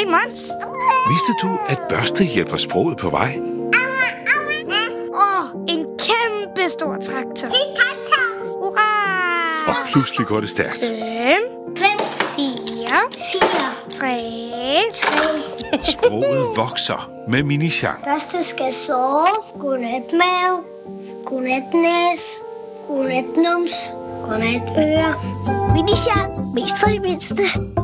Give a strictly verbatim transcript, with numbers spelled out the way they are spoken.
Hej, Mons. Vidste du, at børste hjælper sproget på vej? Åh, oh, en kæmpe stor traktor. Det er traktor. Hurra! Og pludselig går det stærkt. Fem, Fem, fire, fire, tre. tre. Sproget vokser med Mini-Jean. Første skal sove. Godnat mave. Godnat næs. Godnat nums. Godnat øre. Mini-Jean. Mest for de mindste.